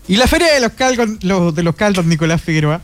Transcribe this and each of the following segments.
Y la feria de los caldos, Nicolás Figueroa,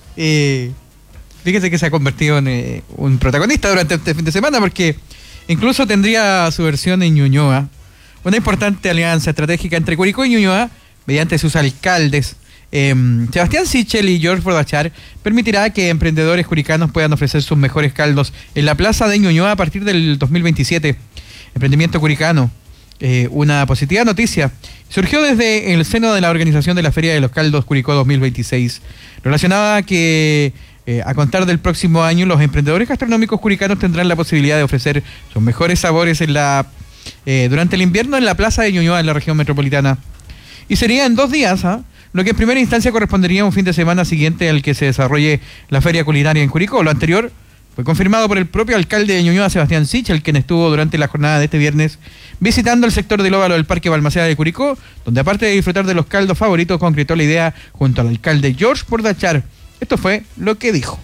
fíjese que se ha convertido en un protagonista durante este fin de semana, porque incluso tendría su versión en Ñuñoa, una importante alianza estratégica entre Curicó y Ñuñoa, mediante sus alcaldes. Sebastián Sichel y George Bordachar permitirá que emprendedores curicanos puedan ofrecer sus mejores caldos en la plaza de Ñuñoa a partir del 2027. Emprendimiento curicano, una positiva noticia, surgió desde el seno de la organización de la Feria de los Caldos Curicó 2026, relacionada a que a contar del próximo año los emprendedores gastronómicos curicanos tendrán la posibilidad de ofrecer sus mejores sabores durante el invierno en la plaza de Ñuñoa en la región metropolitana. Y sería en 2 días, lo que en primera instancia correspondería a un fin de semana siguiente al que se desarrolle la feria culinaria en Curicó. Lo anterior fue confirmado por el propio alcalde de Ñuñoa, Sebastián Sichel, quien estuvo durante la jornada de este viernes visitando el sector del óvalo del Parque Balmaceda de Curicó, donde aparte de disfrutar de los caldos favoritos, concretó la idea junto al alcalde George Bordachar. Esto fue lo que dijo.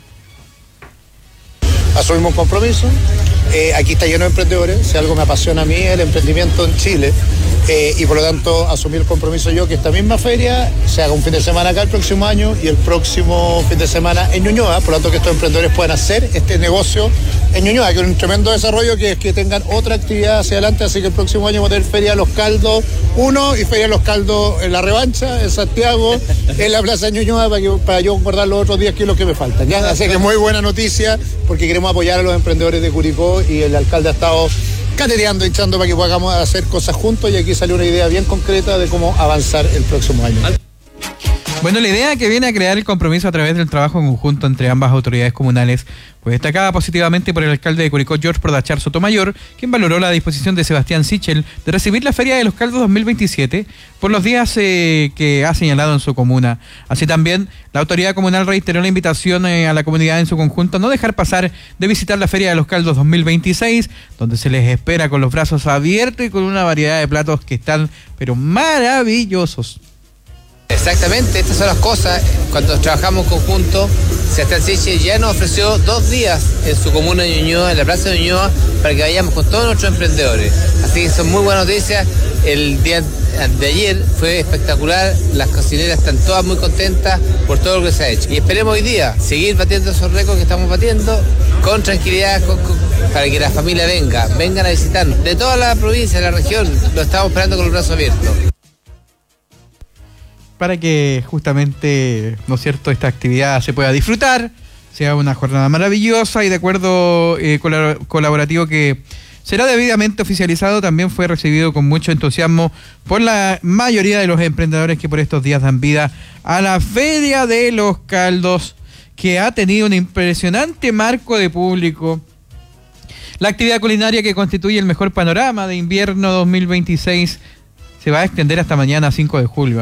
Asumimos un compromiso. Aquí está lleno de emprendedores. Si algo me apasiona a mí es el emprendimiento en Chile. Y por lo tanto asumí el compromiso yo que esta misma feria se haga un fin de semana acá el próximo año y el próximo fin de semana en Ñuñoa, por lo tanto que estos emprendedores puedan hacer este negocio en Ñuñoa, que es un tremendo desarrollo, que es que tengan otra actividad hacia adelante. Así que el próximo año vamos a tener Feria de los Caldos 1 y Feria de los Caldos en la revancha, en Santiago, en la plaza de Ñuñoa, para yo guardar los otros 10 kilos que me faltan, ¿ya? Así que muy buena noticia, porque queremos apoyar a los emprendedores de Curicó y el alcalde ha estado catereando, hinchando para que podamos hacer cosas juntos, y aquí salió una idea bien concreta de cómo avanzar el próximo año. Bueno, la idea que viene a crear el compromiso a través del trabajo en conjunto entre ambas autoridades comunales fue destacada positivamente por el alcalde de Curicó, George Bordachar Sotomayor, quien valoró la disposición de Sebastián Sichel de recibir la Feria de los Caldos 2027 por los días que ha señalado en su comuna. Así también, la autoridad comunal reiteró la invitación a la comunidad en su conjunto a no dejar pasar de visitar la Feria de los Caldos 2026, donde se les espera con los brazos abiertos y con una variedad de platos que están, pero maravillosos. Exactamente, estas son las cosas. Cuando trabajamos en conjunto, Sebastián Sichel ya nos ofreció 2 días en su comuna de Ñuñoa, en la plaza de Ñuñoa, para que vayamos con todos nuestros emprendedores. Así que son muy buenas noticias. El día de ayer fue espectacular, las cocineras están todas muy contentas por todo lo que se ha hecho. Y esperemos hoy día seguir batiendo esos récords que estamos batiendo con tranquilidad, para que la familia vengan a visitarnos. De toda la provincia, de la región, lo estamos esperando con los brazos abiertos. Para que justamente, ¿no es cierto?, esta actividad se pueda disfrutar, sea una jornada maravillosa y de acuerdo colaborativo que será debidamente oficializado. También fue recibido con mucho entusiasmo por la mayoría de los emprendedores que por estos días dan vida a la Feria de los Caldos, que ha tenido un impresionante marco de público. La actividad culinaria, que constituye el mejor panorama de invierno 2026, se va a extender hasta mañana 5 de julio.